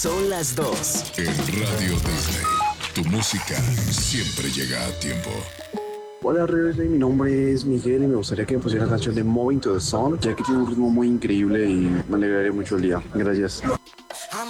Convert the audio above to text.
Son las 2. En Radio Disney, tu música siempre llega a tiempo. Hola, Disney, mi nombre es Miguel y me gustaría que me pusiera la canción de Moving to the Sun, ya que tiene un ritmo muy increíble y me alegraría mucho el día. Gracias.